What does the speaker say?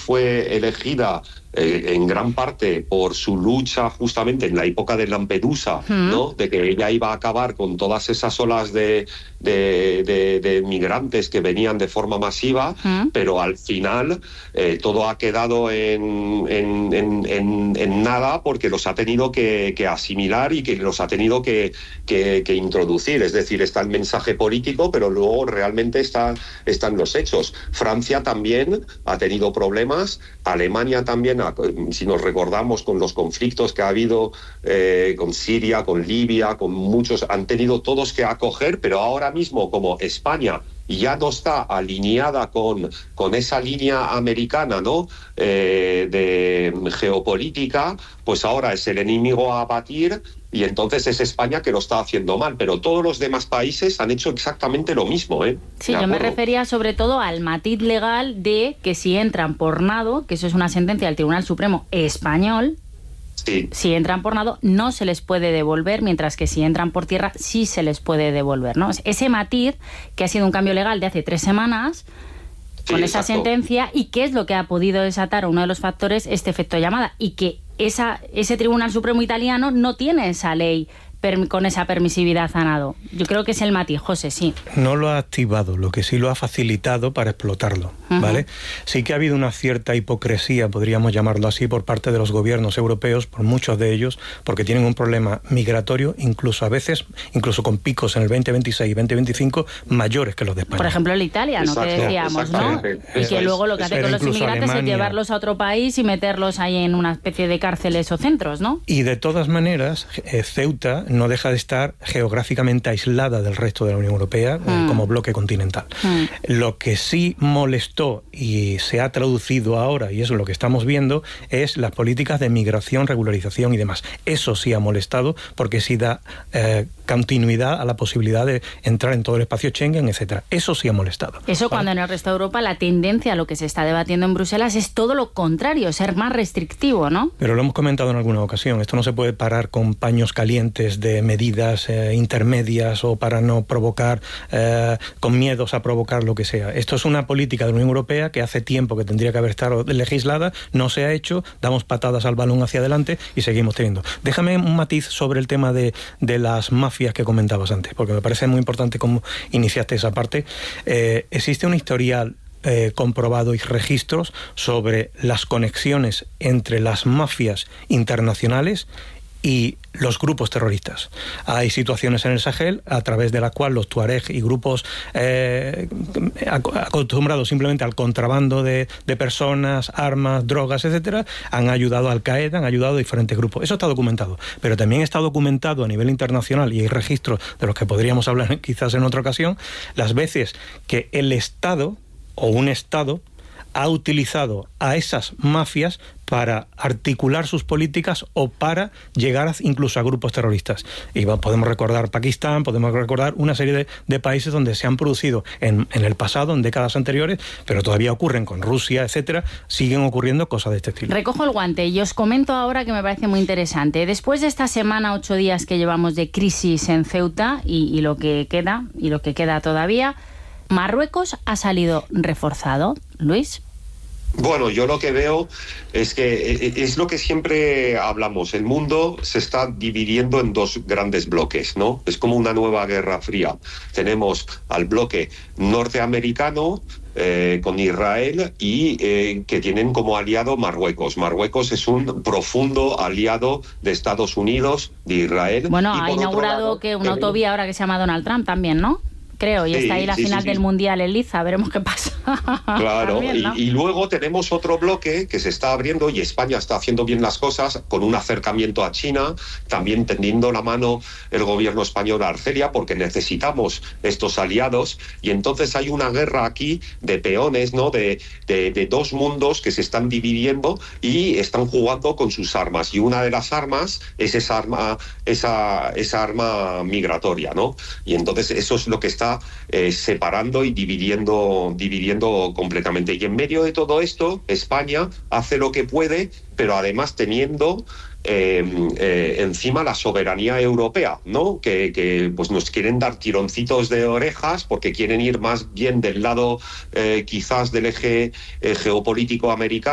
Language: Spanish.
fue elegida en gran parte por su lucha justamente en la época de Lampedusa, ¿no? De que ella iba a acabar con todas esas olas de migrantes que venían de forma masiva, pero al final todo ha quedado en nada, porque los ha tenido que asimilar y que los ha tenido que introducir. Es decir, está el mensaje político, pero luego realmente están los hechos. Francia también ha tenido problemas, Alemania también, si nos recordamos con los conflictos que ha habido con Siria, con Libia, con muchos, han tenido todos que acoger, pero ahora mismo, como España ya no está alineada con esa línea americana, ¿no? De geopolítica, pues ahora es el enemigo a abatir, y entonces es España que lo está haciendo mal, pero todos los demás países han hecho exactamente lo mismo, ¿eh? Sí, yo me refería sobre todo al matiz legal de que si entran por nado, que eso es una sentencia del Tribunal Supremo español, sí, si entran por nado no se les puede devolver, mientras que si entran por tierra sí se les puede devolver, ¿no? Ese matiz, que ha sido un cambio legal de hace 3 semanas, con esa sentencia, y qué es lo que ha podido desatar, uno de los factores, este efecto llamada, y que ese Tribunal Supremo italiano no tiene esa ley con esa permisividad a nado. Yo creo que es el matiz, José, sí. No lo ha activado, lo que sí lo ha facilitado para explotarlo, ¿vale? Sí que ha habido una cierta hipocresía, podríamos llamarlo así, por parte de los gobiernos europeos, por muchos de ellos, porque tienen un problema migratorio, incluso a veces, incluso con picos en el 2026 y 2025 mayores que los de España. Por ejemplo, el italiano, que decíamos, ¿no? Y que luego lo que hace con los inmigrantes es llevarlos a otro país y meterlos ahí en una especie de cárceles o centros, ¿no? Y de todas maneras, Ceuta no deja de estar geográficamente aislada del resto de la Unión Europea como bloque continental. Lo que sí molestó y se ha traducido ahora, y eso es lo que estamos viendo, es las políticas de migración, regularización y demás. Eso sí ha molestado, porque sí da continuidad a la posibilidad de entrar en todo el espacio Schengen, etcétera. Eso sí ha molestado. Eso, cuando en el resto de Europa la tendencia a lo que se está debatiendo en Bruselas es todo lo contrario, ser más restrictivo, ¿no? Pero lo hemos comentado en alguna ocasión, esto no se puede parar con paños calientes de medidas intermedias o para no provocar, con miedos a provocar lo que sea. Esto es una política de la Unión Europea que hace tiempo que tendría que haber estado legislada, no se ha hecho, damos patadas al balón hacia adelante y seguimos teniendo. Déjame un matiz sobre el tema de las mafias que comentabas antes, porque me parece muy importante cómo iniciaste esa parte. Existe un historial comprobado y registros sobre las conexiones entre las mafias internacionales y los grupos terroristas. Hay situaciones en el Sahel a través de las cuales los tuareg y grupos acostumbrados simplemente al contrabando de personas, armas, drogas, etcétera, han ayudado a Al-Qaeda, han ayudado a diferentes grupos. Eso está documentado. Pero también está documentado a nivel internacional, y hay registros de los que podríamos hablar quizás en otra ocasión, las veces que el Estado o un Estado ha utilizado a esas mafias para articular sus políticas o para llegar incluso a grupos terroristas. Y podemos recordar Pakistán, podemos recordar una serie de países donde se han producido en el pasado, en décadas anteriores, pero todavía ocurren con Rusia, etcétera, siguen ocurriendo cosas de este estilo. Recojo el guante y os comento ahora que me parece muy interesante. Después de esta semana, 8 días que llevamos de crisis en Ceuta y lo que queda todavía, Marruecos ha salido reforzado. Luis. Bueno, yo lo que veo es que es lo que siempre hablamos. El mundo se está dividiendo en 2 grandes bloques, ¿no? Es como una nueva guerra fría. Tenemos al bloque norteamericano, con Israel, y que tienen como aliado Marruecos. Marruecos es un profundo aliado de Estados Unidos, de Israel. Bueno, ha inaugurado una autovía ahora que se llama Donald Trump también, ¿no? Creo, y sí, está ahí la final del Mundial en Liza, veremos qué pasa. Claro, también, ¿no? y luego tenemos otro bloque que se está abriendo, y España está haciendo bien las cosas con un acercamiento a China, también tendiendo la mano el gobierno español a Argelia, porque necesitamos estos aliados, y entonces hay una guerra aquí de peones, ¿no? De 2 mundos que se están dividiendo y están jugando con sus armas, y una de las armas es esa arma migratoria, ¿no? Y entonces eso es lo que está separando y dividiendo completamente. Y en medio de todo esto, España hace lo que puede, pero además teniendo encima la soberanía europea, ¿no? Que pues nos quieren dar tironcitos de orejas porque quieren ir más bien del lado quizás del eje geopolítico americano.